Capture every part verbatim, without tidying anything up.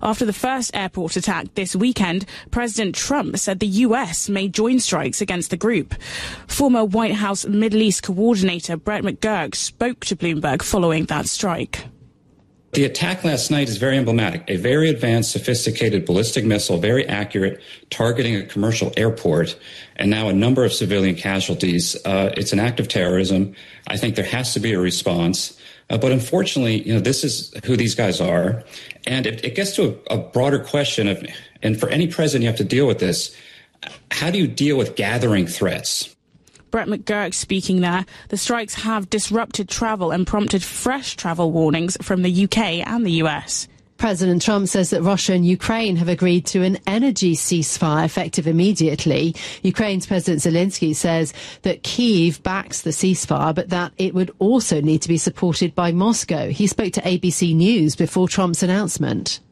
After the first airport attack this weekend, President Trump said the U S may join strikes against the group. Former White House Middle East coordinator Brett McGurk spoke to Bloomberg following that strike. The attack last night is very emblematic. A very advanced, sophisticated ballistic missile, very accurate, targeting a commercial airport, and now a number of civilian casualties. Uh, it's an act of terrorism. I think there has to be a response. Uh, but unfortunately, you know, this is who these guys are. And it, it gets to a, a broader question of, and for any president, you have to deal with this. How do you deal with gathering threats? Brett McGurk speaking there. The strikes have disrupted travel and prompted fresh travel warnings from the U K and the U S. President Trump says that Russia and Ukraine have agreed to an energy ceasefire effective immediately. Ukraine's President Zelensky says that Kyiv backs the ceasefire, but that it would also need to be supported by Moscow. He spoke to A B C News before Trump's announcement.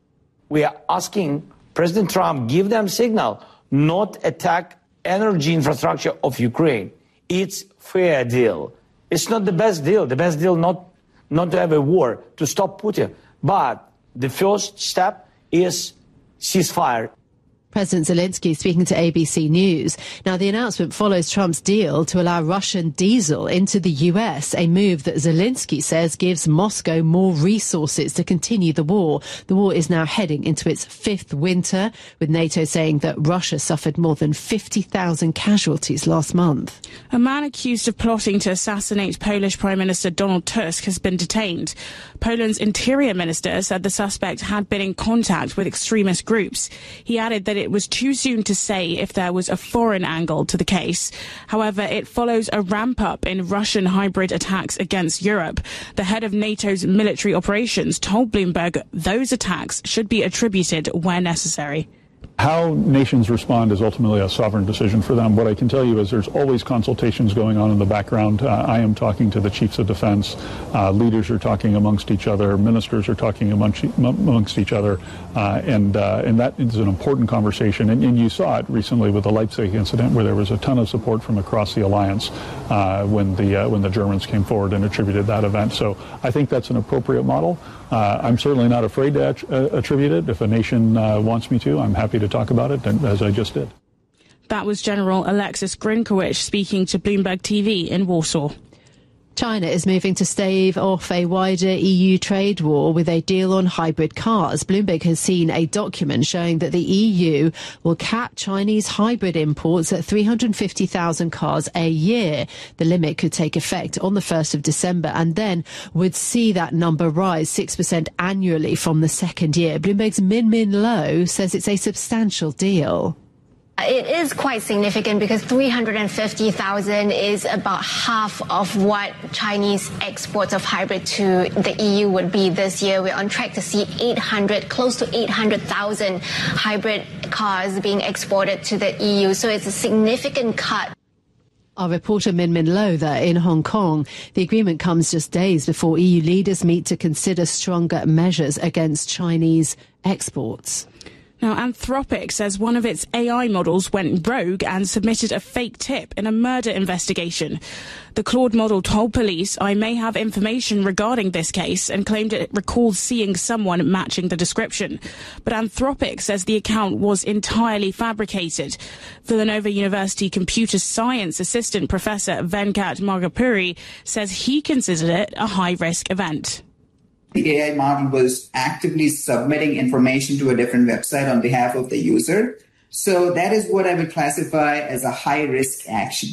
We are asking President Trump, give them signal, not attack energy infrastructure of Ukraine. It's fair deal. It's not the best deal. The best deal not, not to have a war, to stop Putin. But the first step is ceasefire. President Zelensky speaking to A B C News. Now, the announcement follows Trump's deal to allow Russian diesel into the U S, a move that Zelensky says gives Moscow more resources to continue the war. The war is now heading into its fifth winter, with NATO saying that Russia suffered more than fifty thousand casualties last month. A man accused of plotting to assassinate Polish Prime Minister Donald Tusk has been detained. Poland's interior minister said the suspect had been in contact with extremist groups. He added that it was too soon to say if there was a foreign angle to the case. However, it follows a ramp-up in Russian hybrid attacks against Europe. The head of NATO's military operations told Bloomberg those attacks should be attributed where necessary. How nations respond is ultimately a sovereign decision for them. What I can tell you is there's always consultations going on in the background. Uh, I am talking to the chiefs of defense. Uh, leaders are talking amongst each other. Ministers are talking amongst, amongst each other. Uh, and uh, and that is an important conversation. And, and you saw it recently with the Leipzig incident, where there was a ton of support from across the alliance uh, when the uh, when the Germans came forward and attributed that event. So I think that's an appropriate model. Uh, I'm certainly not afraid to att- uh, attribute it. If a nation uh, wants me to, I'm happy to talk about it, and, as I just did. That was General Alexis Grinkowicz speaking to Bloomberg T V in Warsaw. China is moving to stave off a wider E U trade war with a deal on hybrid cars. Bloomberg has seen a document showing that the E U will cap Chinese hybrid imports at three hundred fifty thousand cars a year. The limit could take effect on the first of December and then would see that number rise six percent annually from the second year. Bloomberg's Min Min Lo says it's a substantial deal. It is quite significant because three hundred fifty thousand is about half of what Chinese exports of hybrid to the E U would be this year. We're on track to see eight hundred, close to eight hundred thousand hybrid cars being exported to the E U. So it's a significant cut. Our reporter Min Min Lo there in Hong Kong. The agreement comes just days before E U leaders meet to consider stronger measures against Chinese exports. Now, Anthropic says one of its A I models went rogue and submitted a fake tip in a murder investigation. The Claude model told police, "I may have information regarding this case," and claimed it recalled seeing someone matching the description. But Anthropic says the account was entirely fabricated. Villanova University computer science assistant professor Venkat Magapuri says he considered it a high-risk event. The A I model was actively submitting information to a different website on behalf of the user. So that is what I would classify as a high-risk action.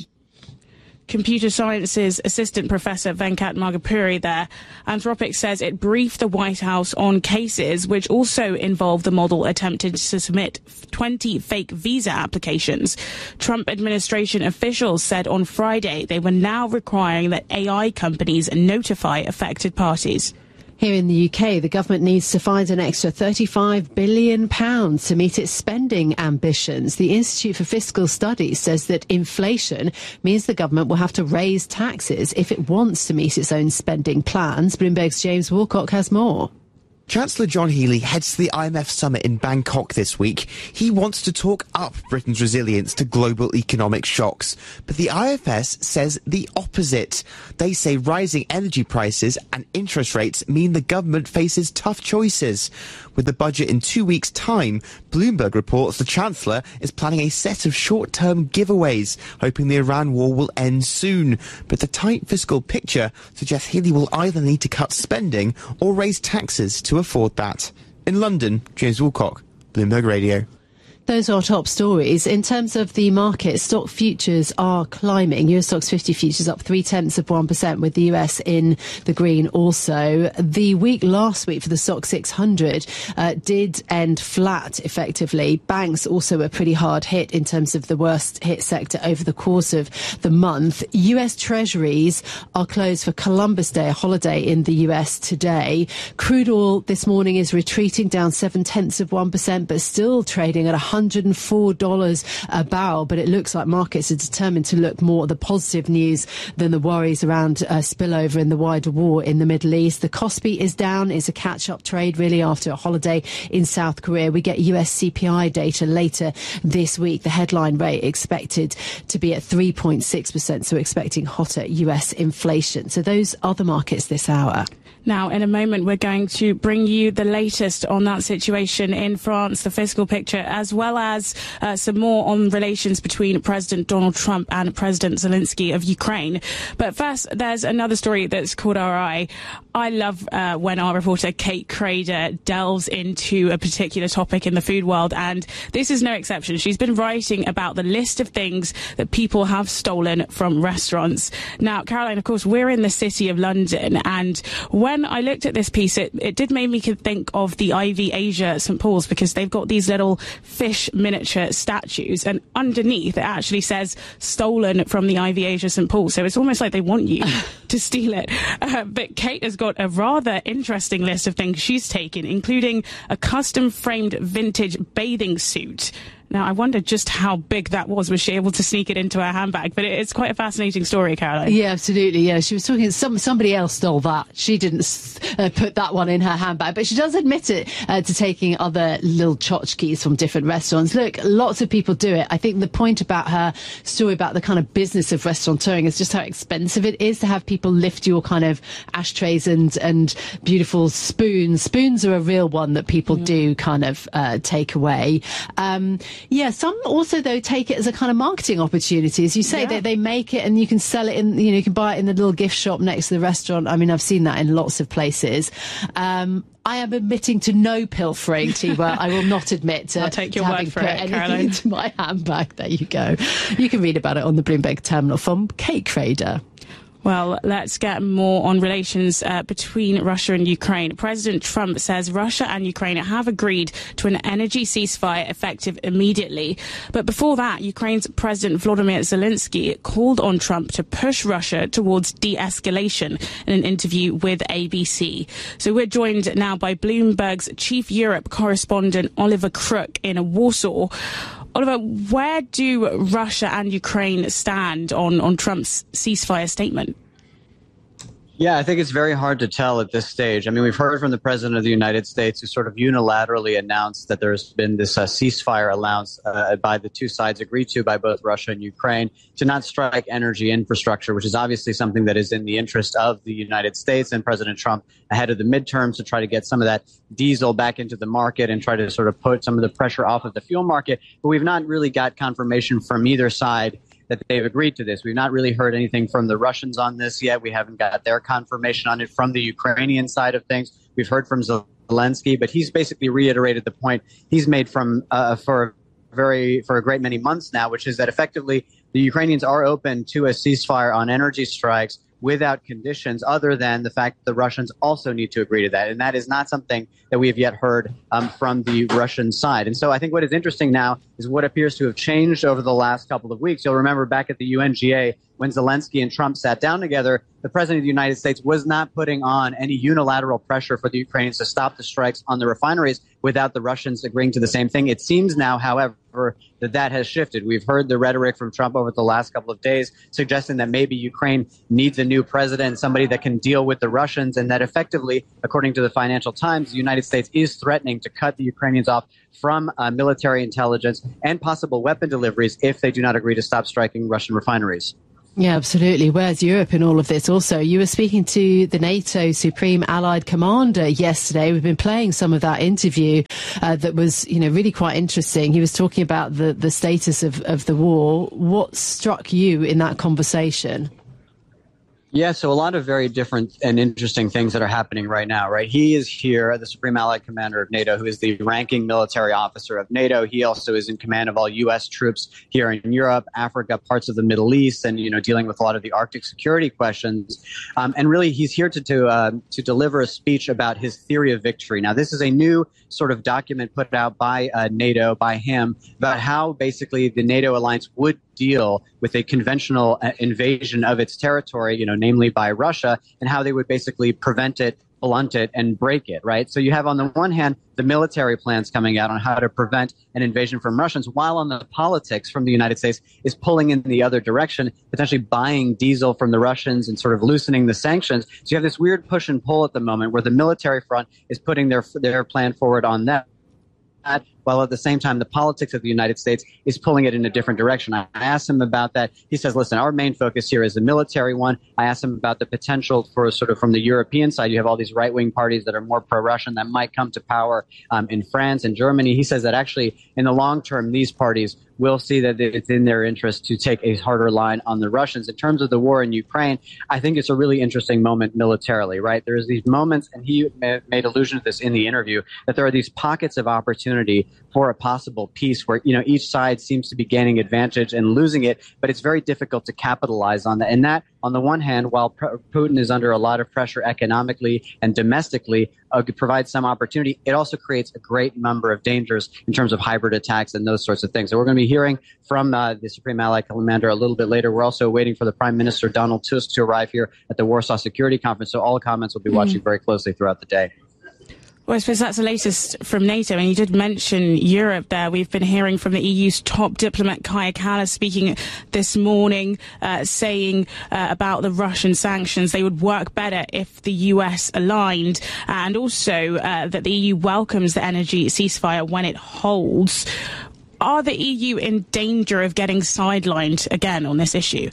Computer Sciences Assistant Professor Venkat Magapuri there. Anthropic says it briefed the White House on cases which also involve the model attempted to submit twenty fake visa applications. Trump administration officials said on Friday they were now requiring that A I companies notify affected parties. Here in the U K, the government needs to find an extra thirty-five billion pounds to meet its spending ambitions. The Institute for Fiscal Studies says that inflation means the government will have to raise taxes if it wants to meet its own spending plans. Bloomberg's James Woolcock has more. Chancellor John Healey heads to the I M F summit in Bangkok this week. He wants to talk up Britain's resilience to global economic shocks. But the I F S says the opposite. They say rising energy prices and interest rates mean the government faces tough choices. With the budget in two weeks' time, Bloomberg reports the Chancellor is planning a set of short-term giveaways, hoping the Iran war will end soon. But the tight fiscal picture suggests Healey will either need to cut spending or raise taxes to afford that. In London, James Woolcock, Bloomberg Radio. Those are top stories. In terms of the market, stock futures are climbing. U S Stocks fifty futures up three tenths of one percent, with the U S in the green also. The week last week for the Stock six hundred uh, did end flat, effectively. Banks also were pretty hard hit in terms of the worst hit sector over the course of the month. U S Treasuries are closed for Columbus Day, a holiday in the U S today. Crude oil this morning is retreating down seven tenths of one percent, but still trading at one hundred four dollars a barrel. But it looks like markets are determined to look more at the positive news than the worries around uh, spillover in the wider war in the Middle East. The Kospi is down. It's a catch-up trade, really, after a holiday in South Korea. We get U S C P I data later this week. The headline rate expected to be at three point six percent, so expecting hotter U S inflation. So those are the markets this hour. Now, in a moment, we're going to bring you the latest on that situation in France, the fiscal picture, as well as uh, some more on relations between President Donald Trump and President Zelensky of Ukraine. But first, there's another story that's caught our eye. I love uh, when our reporter Kate Crader delves into a particular topic in the food world, and this is no exception. She's been writing about the list of things that people have stolen from restaurants. Now, Caroline, of course, we're in the city of London, and when I looked at this piece, it, it did make me think of the Ivy Asia Saint Paul's, because they've got these little fish miniature statues, and underneath it actually says stolen from the Ivy Asia Saint Paul's. So it's almost like they want you to steal it. Uh, but Kate has got a rather interesting list of things she's taken, including a custom framed vintage bathing suit. Now, I wonder just how big that was. Was she able to sneak it into her handbag? But it's quite a fascinating story, Caroline. Yeah, absolutely. Yeah, she was talking, some, somebody else stole that. She didn't uh, put that one in her handbag, but she does admit it uh, to taking other little tchotchkes from different restaurants. Look, lots of people do it. I think the point about her story about the kind of business of restaurateuring is just how expensive it is to have people lift your kind of ashtrays and, and beautiful spoons. Spoons are a real one that people mm. do kind of uh, take away. Um, Yeah, some also, though, take it as a kind of marketing opportunity. As you say, yeah. that they make it and you can sell it in, you know, you can buy it in the little gift shop next to the restaurant. I mean, I've seen that in lots of places. Um, I am admitting to no pilfering, Tiwa. I will not admit to, I'll take your to word having for put it, anything Caroline. into my handbag. There you go. You can read about it on the Bloomberg Terminal from Kate Crader. Well, let's get more on relations uh, between Russia and Ukraine. President Trump says Russia and Ukraine have agreed to an energy ceasefire effective immediately. But before that, Ukraine's President Volodymyr Zelensky called on Trump to push Russia towards de-escalation in an interview with A B C. So we're joined now by Bloomberg's chief Europe correspondent, Oliver Crook, in Warsaw. Oliver, where do Russia and Ukraine stand on, on Trump's ceasefire statement? Yeah, I think it's very hard to tell at this stage. I mean, we've heard from the president of the United States, who sort of unilaterally announced that there's been this uh, ceasefire allowance uh, by the two sides agreed to by both Russia and Ukraine to not strike energy infrastructure, which is obviously something that is in the interest of the United States and President Trump ahead of the midterms to try to get some of that diesel back into the market and try to sort of put some of the pressure off of the fuel market. But we've not really got confirmation from either side that they've agreed to this. We've not really heard anything from the Russians on this yet. We haven't got their confirmation on it from the Ukrainian side of things. We've heard from Zelensky, but he's basically reiterated the point he's made from uh, for a very for a great many months now, which is that effectively the Ukrainians are open to a ceasefire on energy strikes without conditions, other than the fact that the Russians also need to agree to that. And that is not something that we have yet heard um, from the Russian side. And so I think what is interesting now is what appears to have changed over the last couple of weeks. You'll remember back at the U N G A when Zelensky and Trump sat down together, the president of the United States was not putting on any unilateral pressure for the Ukrainians to stop the strikes on the refineries without the Russians agreeing to the same thing. It seems now, however, that that has shifted. We've heard the rhetoric from Trump over the last couple of days suggesting that maybe Ukraine needs a new president, somebody that can deal with the Russians, and that effectively, according to the Financial Times, the United States is threatening to cut the Ukrainians off from uh, military intelligence and possible weapon deliveries if they do not agree to stop striking Russian refineries. Yeah, absolutely. Where's Europe in all of this? Also, you were speaking to the NATO Supreme Allied Commander yesterday. We've been playing some of that interview uh, that was, you know, really quite interesting. He was talking about the, the status of, of the war. What struck you in that conversation? Yeah, so a lot of very different and interesting things that are happening right now, right? He is here, the Supreme Allied Commander of NATO, who is the ranking military officer of NATO. He also is in command of all U S troops here in Europe, Africa, parts of the Middle East, and, you know, dealing with a lot of the Arctic security questions. Um, and really, he's here to to, uh, to deliver a speech about his theory of victory. Now, this is a new sort of document put out by uh, NATO, by him, about how basically the NATO alliance would deal with a conventional uh, invasion of its territory, you know, namely by Russia, and how they would basically prevent it, blunt it, and break it, right? So you have on the one hand the military plans coming out on how to prevent an invasion from Russians, while on the politics from the United States is pulling in the other direction, potentially buying diesel from the Russians and sort of loosening the sanctions. So you have this weird push and pull at the moment where the military front is putting their their plan forward on that, while at the same time the politics of the United States is pulling it in a different direction. I asked him about that. He says, listen, our main focus here is the military one. I asked him about the potential for sort of from the European side. You have all these right-wing parties that are more pro-Russian that might come to power um, in France and Germany. He says that actually in the long term, these parties will see that it's in their interest to take a harder line on the Russians. In terms of the war in Ukraine, I think it's a really interesting moment militarily, right? There's these moments, and he made allusion to this in the interview, that there are these pockets of opportunity for a possible peace where, you know, each side seems to be gaining advantage and losing it, but it's very difficult to capitalize on that. And that, on the one hand, while Putin is under a lot of pressure economically and domestically, uh, provides some opportunity, it also creates a great number of dangers in terms of hybrid attacks and those sorts of things. So we're going to be hearing from uh, the Supreme Allied Commander a little bit later. We're also waiting for the Prime Minister, Donald Tusk, to arrive here at the Warsaw Security Conference. So all comments will be watching mm. very closely throughout the day. Well, I suppose that's the latest from NATO, and you did mention Europe there. We've been hearing from the E U's top diplomat, Kaja Kallas, speaking this morning, uh, saying uh, about the Russian sanctions, they would work better if the U S aligned, and also uh, that the E U welcomes the energy ceasefire when it holds. Are the E U in danger of getting sidelined again on this issue?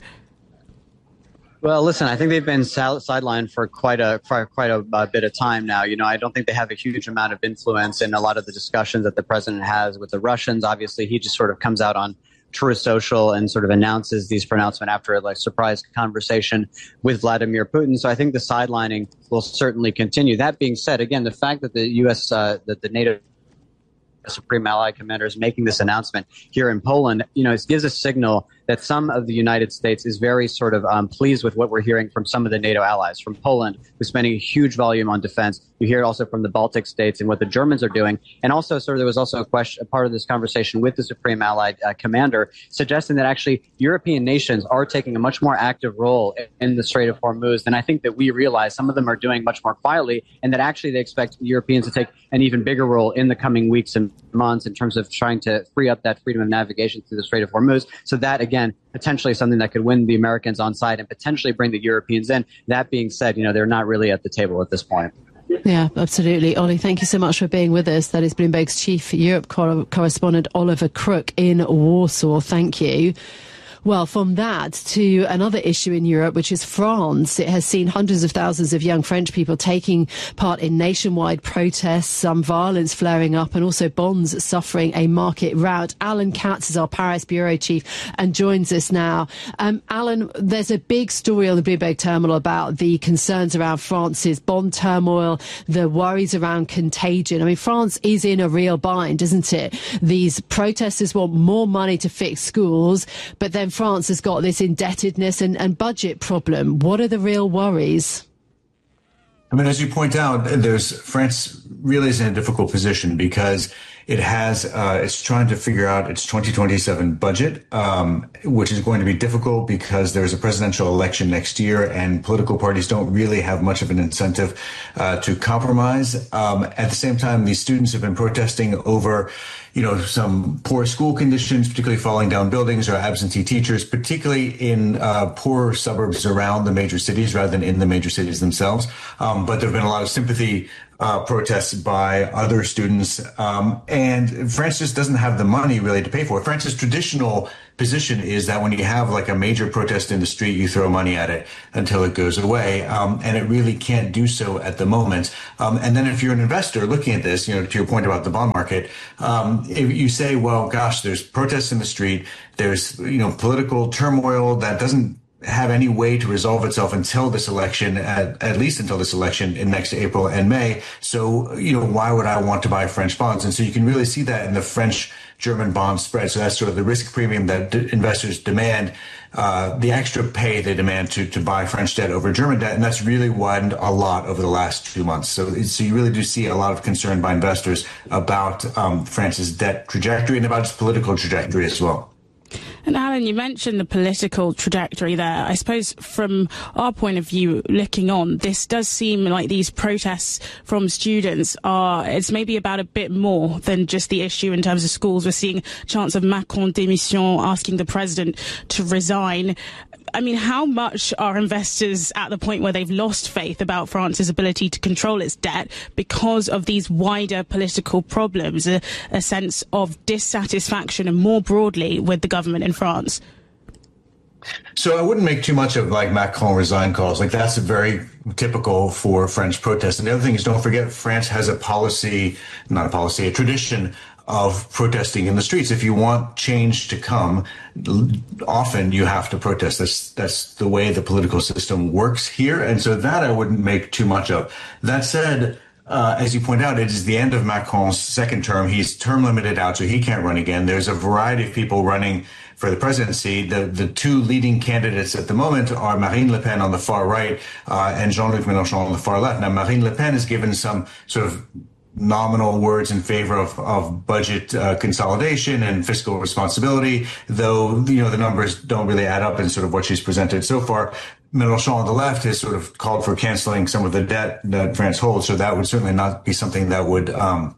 Well, listen, I think they've been sidelined for quite a for quite a, a bit of time now. You know, I don't think they have a huge amount of influence in a lot of the discussions that the president has with the Russians. Obviously, he just sort of comes out on Truth Social and sort of announces these pronouncements after a like surprise conversation with Vladimir Putin. So I think the sidelining will certainly continue. That being said, again, the fact that the U S, uh, that the NATO Supreme Allied Commander is making this announcement here in Poland, you know, it gives a signal that some of the United States is very sort of um, pleased with what we're hearing from some of the NATO allies, from Poland, who's spending a huge volume on defense. You hear it also from the Baltic states and what the Germans are doing. And also, sort of, there was also a question, a part of this conversation with the Supreme Allied uh, Commander, suggesting that actually European nations are taking a much more active role in the Strait of Hormuz than I think that we realize. Some of them are doing much more quietly, and that actually they expect Europeans to take an even bigger role in the coming weeks and months in terms of trying to free up that freedom of navigation through the Strait of Hormuz. So that, again, potentially something that could win the Americans on side and potentially bring the Europeans in. That being said, you know, they're not really at the table at this point. Yeah, absolutely. Ollie, thank you so much for being with us. That is Bloomberg's chief Europe cor- correspondent, Oliver Crook, in Warsaw. Thank you. Well, from that to another issue in Europe, which is France. It has seen hundreds of thousands of young French people taking part in nationwide protests, some violence flaring up, and also bonds suffering a market rout. Alan Katz is our Paris bureau chief and joins us now. Um, Alan, there's a big story on the Bloomberg terminal about the concerns around France's bond turmoil, the worries around contagion. I mean, France is in a real bind, isn't it? These protesters want more money to fix schools, but then France has got this indebtedness and, and budget problem. What are the real worries? I mean, as you point out, there's France really is in a difficult position because it has, uh, it's trying to figure out its twenty twenty-seven budget, um, which is going to be difficult because there's a presidential election next year and political parties don't really have much of an incentive, uh, to compromise. Um, at the same time, these students have been protesting over, you know, some poor school conditions, particularly falling down buildings or absentee teachers, particularly in uh, poor suburbs around the major cities rather than in the major cities themselves. Um, but there have been a lot of sympathy uh, protests by other students. Um, and France just doesn't have the money really to pay for it. France's traditional position is that when you have like a major protest in the street, you throw money at it until it goes away. Um, and it really can't do so at the moment. Um, and then if you're an investor looking at this, you know, to your point about the bond market, um, if you say, well, gosh, there's protests in the street. There's, you know, political turmoil that doesn't have any way to resolve itself until this election, at, at least until this election in next April and May. So, you know, why would I want to buy French bonds? And so you can really see that in the French German bond spread. So that's sort of the risk premium that d- investors demand, uh, the extra pay they demand to, to buy French debt over German debt. And that's really widened a lot over the last two months. So, so you really do see a lot of concern by investors about um, France's debt trajectory and about its political trajectory as well. And Alan, you mentioned the political trajectory there. I suppose from our point of view, looking on, this does seem like these protests from students are, it's maybe about a bit more than just the issue in terms of schools. We're seeing chants of Macron démission, asking the president to resign. I mean, how much are investors at the point where they've lost faith about France's ability to control its debt because of these wider political problems, a, a sense of dissatisfaction and more broadly with the government in France? So I wouldn't make too much of like Macron resign calls. Like that's very typical for French protests. And the other thing is, don't forget, France has a policy, not a policy, a tradition of protesting in the streets. If you want change to come, often you have to protest. That's that's the way the political system works here. And so that I wouldn't make too much of. That said, uh, as you point out, it is the end of Macron's second term. He's term limited out, so he can't run again. There's a variety of people running for the presidency. The the two leading candidates at the moment are Marine Le Pen on the far right uh, and Jean-Luc Mélenchon on the far left. Now, Marine Le Pen has given some sort of nominal words in favor of, of budget uh, consolidation and fiscal responsibility, though, you know, the numbers don't really add up in sort of what she's presented so far. Mélenchon on the left has sort of called for canceling some of the debt that France holds, so that would certainly not be something that would, um,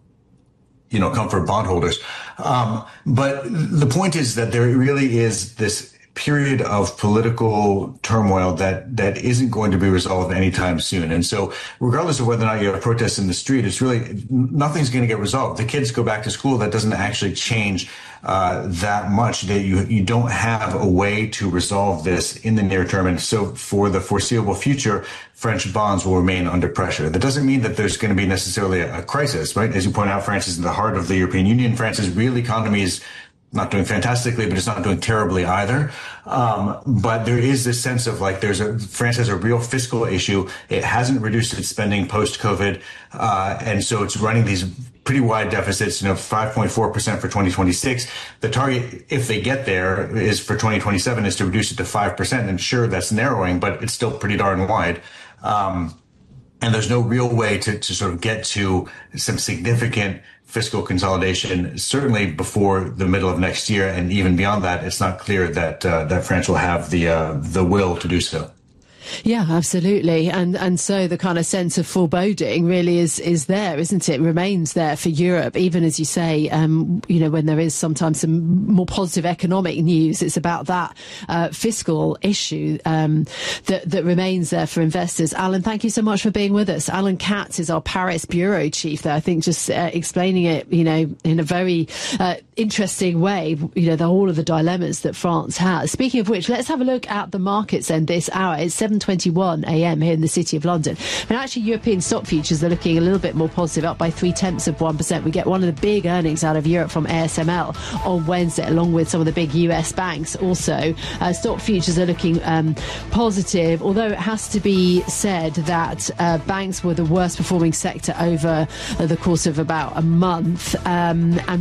you know, comfort bondholders. Um, but the point is that there really is this period of political turmoil that, that isn't going to be resolved anytime soon. And so regardless of whether or not you have protests in the street, it's really, nothing's going to get resolved. The kids go back to school. That doesn't actually change uh, that much. That you, you don't have a way to resolve this in the near term. And so for the foreseeable future, French bonds will remain under pressure. That doesn't mean that there's going to be necessarily a, a crisis, right? As you point out, France is in the heart of the European Union. France's real economy is not doing fantastically, but it's not doing terribly either. Um, but there is this sense of like there's a France has a real fiscal issue. It hasn't reduced its spending post-COVID, uh, and so it's running these pretty wide deficits. You know, five point four percent for twenty twenty-six. The target, if they get there, is for twenty twenty-seven is to reduce it to five percent. And sure, that's narrowing, but it's still pretty darn wide. Um, and there's no real way to, to sort of get to some significant fiscal consolidation, certainly before the middle of next year, and even beyond that, it's not clear that uh, that France will have the uh, the will to do so. Yeah, absolutely. And and so the kind of sense of foreboding really is is there, isn't it? Remains there for Europe, even as you say, um, you know, when there is sometimes some more positive economic news, it's about that uh, fiscal issue um, that, that remains there for investors. Alan, thank you so much for being with us. Alan Katz is our Paris bureau chief there, I think, just uh, explaining it, you know, in a very uh, interesting way, you know, the, all of the dilemmas that France has. Speaking of which, let's have a look at the markets then this hour. It's seven twenty-one a m here in the City of London. And actually, European stock futures are looking a little bit more positive, up by three tenths of one percent. We get one of the big earnings out of Europe from A S M L on Wednesday, along with some of the big U S banks. Also, uh, stock futures are looking um, positive, although it has to be said that uh, banks were the worst performing sector over uh, the course of about a month. Um, and we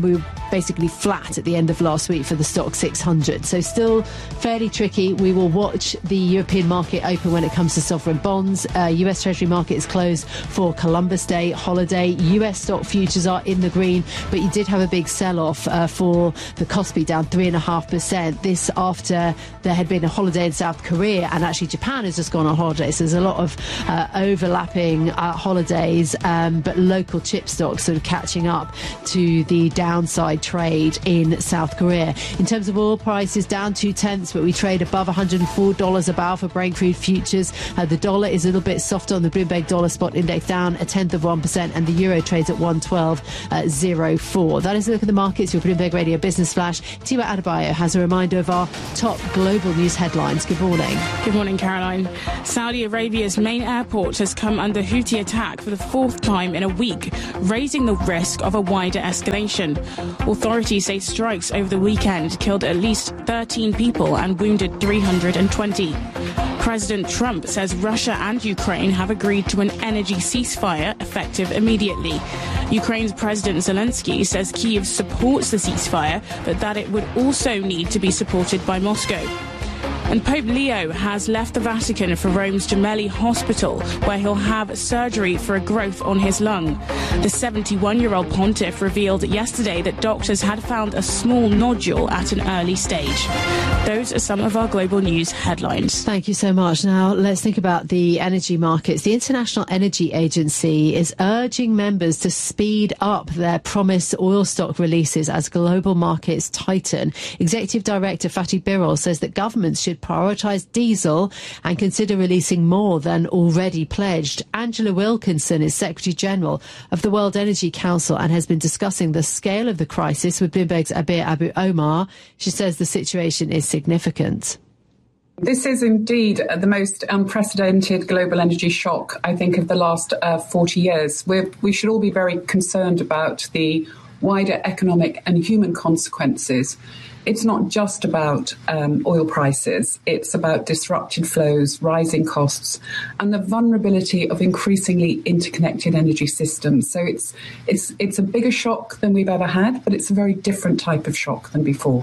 basically flat at the end of last week for the stock six hundred. So still fairly tricky. We will watch the European market open when it comes to sovereign bonds. Uh, U S Treasury market is closed for Columbus Day holiday. U S stock futures are in the green, but you did have a big sell-off uh, for the Kospi, down three point five percent. This after there had been a holiday in South Korea, and actually Japan has just gone on holiday. So there's a lot of uh, overlapping uh, holidays, um, but local chip stocks sort of catching up to the downside trade in South Korea. In terms of oil prices, down two tenths, but we trade above one hundred four dollars a barrel for Brent crude futures. Uh, the dollar is a little bit softer on the Bloomberg Dollar Spot Index, down a tenth of one percent, and the euro trades at one twelve oh four. That is a look at the markets. Your Bloomberg Radio Business Flash. Tiwa Adebayo has a reminder of our top global news headlines. Good morning. Good morning, Caroline. Saudi Arabia's main airport has come under Houthi attack for the fourth time in a week, raising the risk of a wider escalation. Authorities say strikes over the weekend killed at least thirteen people and wounded three hundred twenty. President Trump says Russia and Ukraine have agreed to an energy ceasefire effective immediately. Ukraine's President Zelensky says Kyiv supports the ceasefire, but that it would also need to be supported by Moscow. And Pope Leo has left the Vatican for Rome's Gemelli Hospital, where he'll have surgery for a growth on his lung. The seventy-one-year-old pontiff revealed yesterday that doctors had found a small nodule at an early stage. Those are some of our global news headlines. Thank you so much. Now, let's think about the energy markets. The International Energy Agency is urging members to speed up their promised oil stock releases as global markets tighten. Executive Director Fatih Birol says that governments should prioritise diesel and consider releasing more than already pledged. Angela Wilkinson is Secretary General of the World Energy Council and has been discussing the scale of the crisis with Bloomberg's Abir Abu Omar. She says the situation is significant. This is indeed the most unprecedented global energy shock, I think, of the last uh, forty years. We're, we should all be very concerned about the wider economic and human consequences. It's not just about um, oil prices. It's about disrupted flows, rising costs, and the vulnerability of increasingly interconnected energy systems. So it's it's it's a bigger shock than we've ever had, but it's a very different type of shock than before.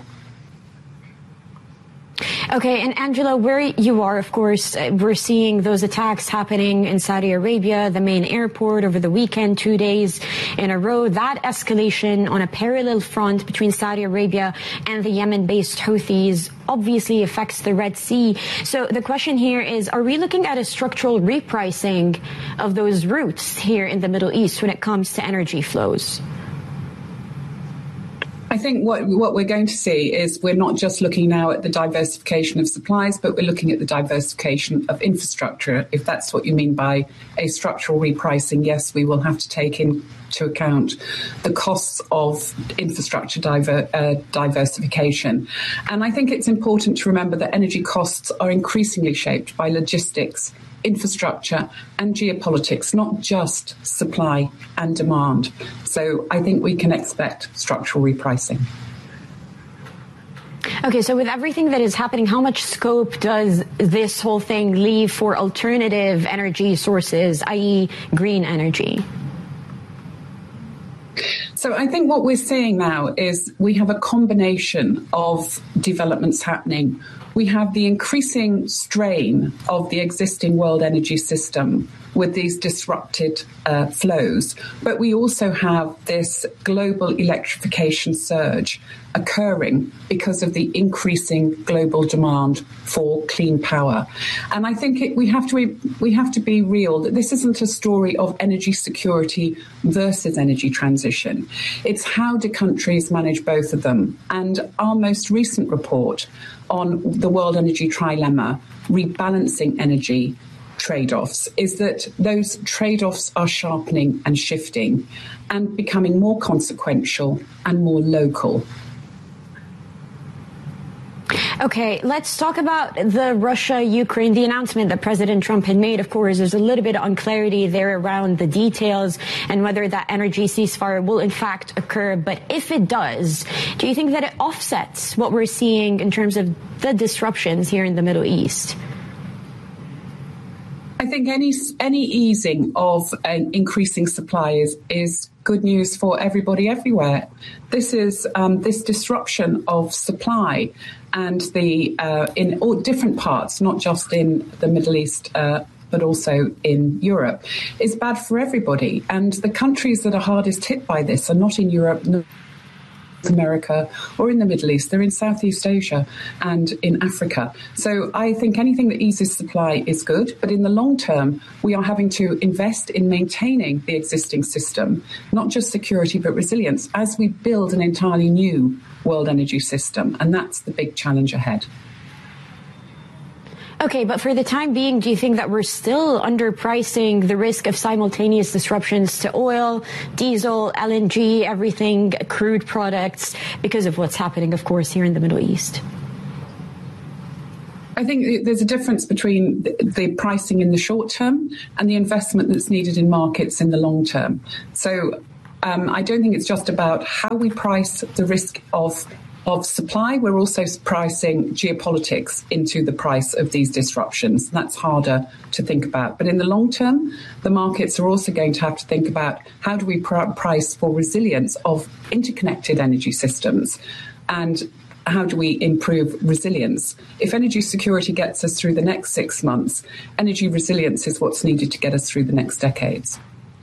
Okay, and Angela, where you are, of course, we're seeing those attacks happening in Saudi Arabia, the main airport over the weekend, two days in a row. That escalation on a parallel front between Saudi Arabia and the Yemen-based Houthis obviously affects the Red Sea. So the question here is, are we looking at a structural repricing of those routes here in the Middle East when it comes to energy flows? I think what what we're going to see is we're not just looking now at the diversification of supplies, but we're looking at the diversification of infrastructure. If that's what you mean by a structural repricing, yes, we will have to take into account the costs of infrastructure diver, uh, diversification. And I think it's important to remember that energy costs are increasingly shaped by logistics, infrastructure and geopolitics, not just supply and demand. So I think we can expect structural repricing. Okay, so with everything that is happening, how much scope does this whole thing leave for alternative energy sources, that is green energy? So I think what we're seeing now is we have a combination of developments happening. We have the increasing strain of the existing world energy system with these disrupted uh, flows, but we also have this global electrification surge occurring because of the increasing global demand for clean power. And I think it, we have to we have to be real that this isn't a story of energy security versus energy transition. It's how do countries manage both of them. And our most recent report on the World Energy Trilemma, rebalancing energy trade-offs, is that those trade-offs are sharpening and shifting and becoming more consequential and more local. Okay, let's talk about the Russia-Ukraine, the announcement that President Trump had made. Of course, there's a little bit of unclarity there around the details and whether that energy ceasefire will in fact occur. But if it does, do you think that it offsets what we're seeing in terms of the disruptions here in the Middle East? I I think any any easing of an increasing supply is, is good news for everybody everywhere. This is um, this disruption of supply and the uh, in all different parts, not just in the Middle East, uh, but also in Europe, is bad for everybody. And the countries that are hardest hit by this are not in Europe, North America, or in the Middle East. They're in Southeast Asia and in Africa. So I think anything that eases supply is good. But in the long term, we are having to invest in maintaining the existing system, not just security, but resilience, as we build an entirely new world energy system. And that's the big challenge ahead. Okay, but for the time being, do you think that we're still underpricing the risk of simultaneous disruptions to oil, diesel, L N G, everything, crude products, because of what's happening, of course, here in the Middle East? I think there's a difference between the pricing in the short term and the investment that's needed in markets in the long term. So um, I don't think it's just about how we price the risk of of supply. We're also pricing geopolitics into the price of these disruptions. That's harder to think about. But in the long term, the markets are also going to have to think about how do we pr- price for resilience of interconnected energy systems, and how do we improve resilience? If energy security gets us through the next six months, energy resilience is what's needed to get us through the next decades.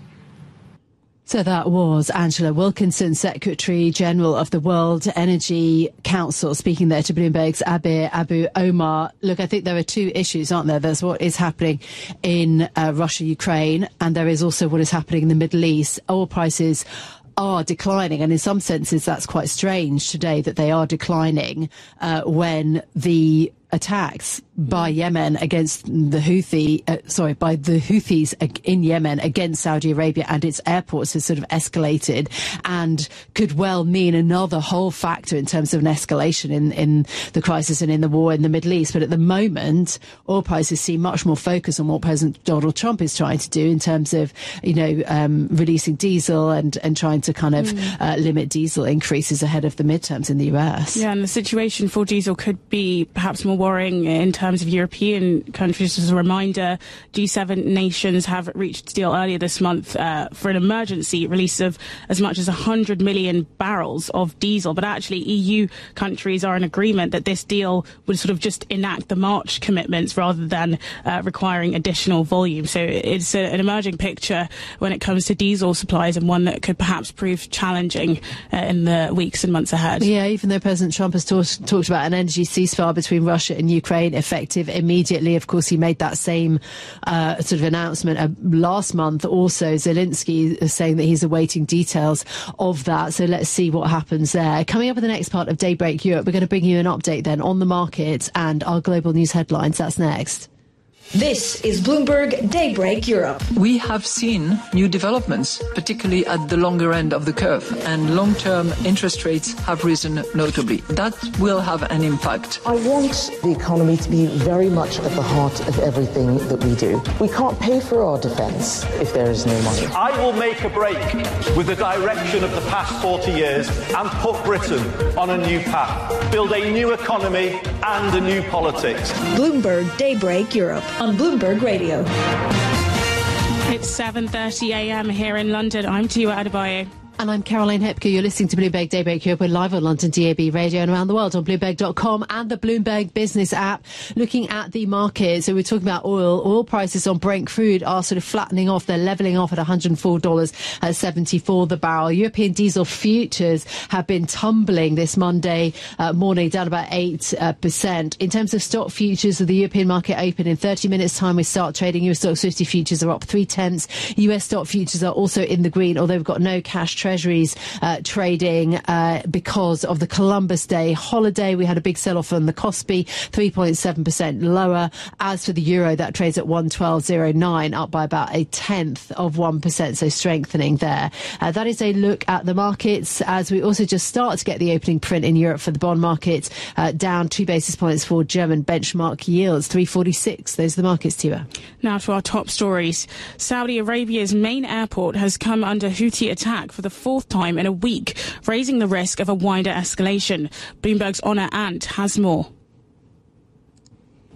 So that was Angela Wilkinson, Secretary General of the World Energy Council, speaking there to Bloomberg's Abir Abu Omar. Look, I think there are two issues, aren't there? There's what is happening in uh, Russia, Ukraine, and there is also what is happening in the Middle East. Oil prices are declining, and in some senses that's quite strange today that they are declining uh, when the attacks by Yemen against the Houthi, uh, sorry, by the Houthis in Yemen against Saudi Arabia and its airports has sort of escalated, and could well mean another whole factor in terms of an escalation in, in the crisis and in the war in the Middle East. But at the moment, oil prices seem much more focused on what President Donald Trump is trying to do in terms of, you know, um, releasing diesel and, and trying to kind of mm. uh, limit diesel increases ahead of the midterms in the U S. Yeah, and the situation for diesel could be perhaps more worrying in terms of European countries. As a reminder, G seven nations have reached a deal earlier this month uh, for an emergency release of as much as one hundred million barrels of diesel. But actually, E U countries are in agreement that this deal would sort of just enact the March commitments rather than uh, requiring additional volume. So it's a, an emerging picture when it comes to diesel supplies, and one that could perhaps prove challenging uh, in the weeks and months ahead. Yeah, even though President Trump has talk, talked about an energy ceasefire between Russia and Ukraine effective immediately. Of course, he made that same uh, sort of announcement uh, last month. Also, Zelensky is saying that he's awaiting details of that. So let's see what happens there. Coming up in the next part of Daybreak Europe, we're going to bring you an update then on the markets and our global news headlines. That's next. This is Bloomberg Daybreak Europe. We have seen new developments, particularly at the longer end of the curve, and long-term interest rates have risen notably. That will have an impact. I want the economy to be very much at the heart of everything that we do. We can't pay for our defence if there is no money. I will make a break with the direction of the past forty years and put Britain on a new path, build a new economy and a new politics. Bloomberg Daybreak Europe on Bloomberg Radio. It's seven thirty a m here in London. I'm Tiwa Adebayo. And I'm Caroline Hepker. You're listening to Bloomberg Daybreak Europe. We're live on London D A B radio and around the world on Bloomberg dot com and the Bloomberg Business app. Looking at the market, so we're talking about oil. Oil prices on Brent crude are sort of flattening off. They're levelling off at one hundred four dollars seventy-four the barrel. European diesel futures have been tumbling this Monday uh, morning, down about eight percent. In terms of stock futures of the European market open in thirty minutes time, we start trading. U S Stock fifty futures are up three tenths. U S stock futures are also in the green, although we've got no cash Treasuries uh, trading uh, because of the Columbus Day holiday. We had a big sell-off on the Kospi, three point seven percent lower. As for the euro, that trades at one twelve oh nine, up by about a tenth of one percent, so strengthening there. Uh, that is a look at the markets as we also just start to get the opening print in Europe for the bond market, uh, down two basis points for German benchmark yields, three forty-six. Those are the markets, Tiwa. Now to our top stories. Saudi Arabia's main airport has come under Houthi attack for the fourth time in a week, raising the risk of a wider escalation. Bloomberg's Honor Ant has more.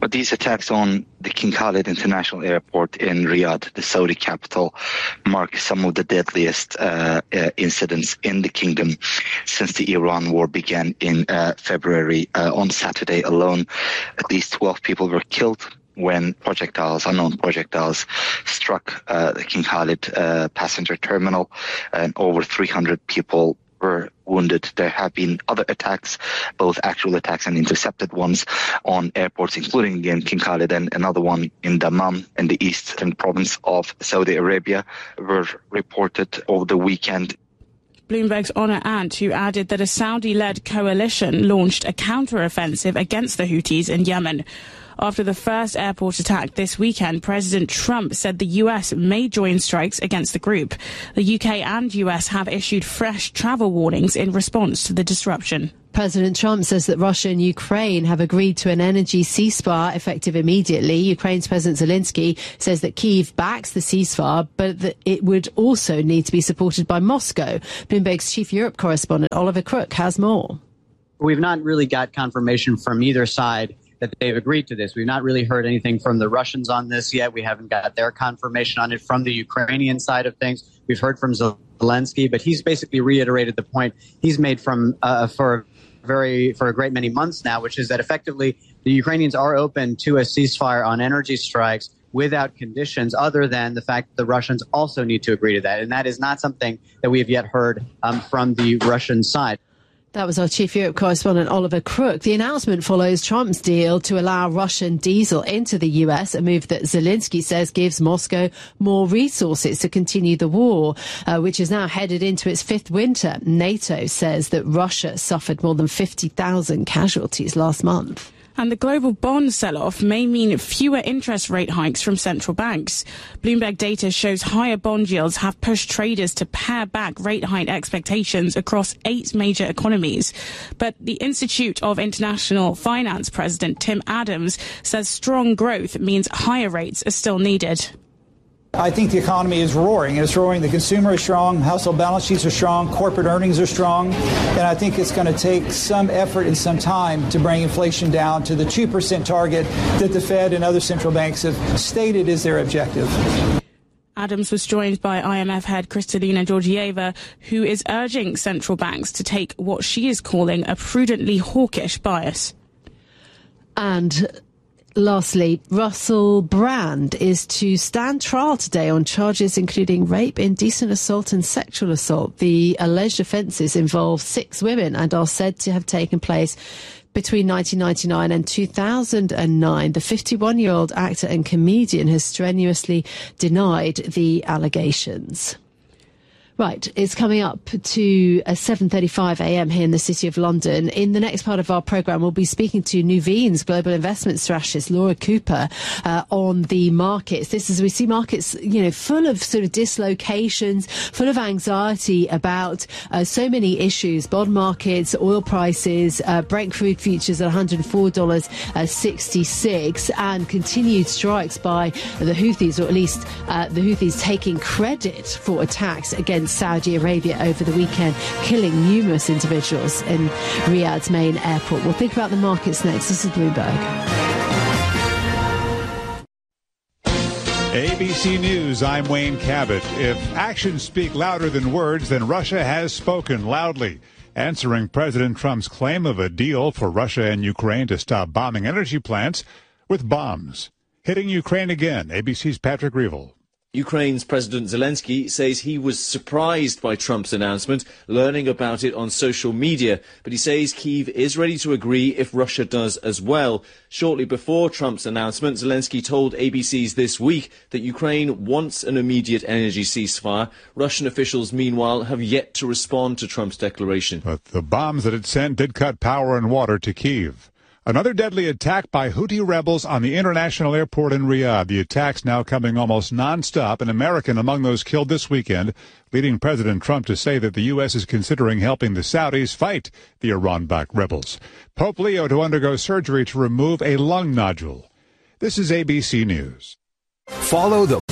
But these attacks on the King Khalid International Airport in Riyadh, the Saudi capital, mark some of the deadliest uh, uh, incidents in the kingdom since the Iran war began in uh, February. Uh, on Saturday alone, at least twelve people were killed when projectiles, unknown projectiles, struck uh, the King Khalid uh, passenger terminal, and over three hundred people were wounded. There have been other attacks, both actual attacks and intercepted ones, on airports, including again King Khalid, and another one in Dammam in the eastern province of Saudi Arabia were reported over the weekend. Bloomberg's Honor Ant, who added that a Saudi-led coalition launched a counter-offensive against the Houthis in Yemen. After the first airport attack this weekend, President Trump said the U S may join strikes against the group. The U K and U S have issued fresh travel warnings in response to the disruption. President Trump says that Russia and Ukraine have agreed to an energy ceasefire effective immediately. Ukraine's President Zelensky says that Kyiv backs the ceasefire, but that it would also need to be supported by Moscow. Bloomberg's chief Europe correspondent Oliver Crook has more. We've not really got confirmation from either side that they've agreed to this. We've not really heard anything from the Russians on this yet. We haven't got their confirmation on it from the Ukrainian side of things. We've heard from Zelensky, but he's basically reiterated the point he's made from uh, for very for a great many months now, which is that effectively the Ukrainians are open to a ceasefire on energy strikes without conditions other than the fact that the Russians also need to agree to that. And that is not something that we have yet heard um, from the Russian side. That was our chief Europe correspondent, Oliver Crook. The announcement follows Trump's deal to allow Russian diesel into the U S, a move that Zelensky says gives Moscow more resources to continue the war, uh, which is now headed into its fifth winter. NATO says that Russia suffered more than fifty thousand casualties last month. And the global bond sell-off may mean fewer interest rate hikes from central banks. Bloomberg data shows higher bond yields have pushed traders to pare back rate hike expectations across eight major economies. But the Institute of International Finance President Tim Adams says strong growth means higher rates are still needed. I think the economy is roaring. It's roaring. The consumer is strong. Household balance sheets are strong. Corporate earnings are strong. And I think it's going to take some effort and some time to bring inflation down to the two percent target that the Fed and other central banks have stated is their objective. Adams was joined by I M F head Kristalina Georgieva, who is urging central banks to take what she is calling a prudently hawkish bias. And lastly, Russell Brand is to stand trial today on charges including rape, indecent assault and sexual assault. The alleged offences involve six women and are said to have taken place between nineteen ninety-nine and two thousand nine. The fifty-one-year-old actor and comedian has strenuously denied the allegations. Right, it's coming up to uh, seven thirty-five a m here in the City of London. In the next part of our programme, we'll be speaking to Nuveen's global investment strategist, Laura Cooper, uh, on the markets. This is, we see markets, you know, full of sort of dislocations, full of anxiety about uh, so many issues, bond markets, oil prices, uh, Brent crude futures at one hundred four dollars and sixty-six cents, and continued strikes by the Houthis, or at least uh, the Houthis taking credit for attacks against Saudi Arabia over the weekend, killing numerous individuals in Riyadh's main airport. We'll think about the markets next. This is Bloomberg. A B C News, I'm Wayne Cabot. If actions speak louder than words, then Russia has spoken loudly, answering President Trump's claim of a deal for Russia and Ukraine to stop bombing energy plants with bombs. Hitting Ukraine again, A B C's Patrick Reevell. Ukraine's President Zelensky says he was surprised by Trump's announcement, learning about it on social media, but he says Kyiv is ready to agree if Russia does as well. Shortly before Trump's announcement, Zelensky told A B C's This Week that Ukraine wants an immediate energy ceasefire. Russian officials, meanwhile, have yet to respond to Trump's declaration. But the bombs that it sent did cut power and water to Kyiv. Another deadly attack by Houthi rebels on the international airport in Riyadh. The attacks now coming almost nonstop, an American among those killed this weekend, leading President Trump to say that the U S is considering helping the Saudis fight the Iran-backed rebels. Pope Leo to undergo surgery to remove a lung nodule. This is A B C News. Follow the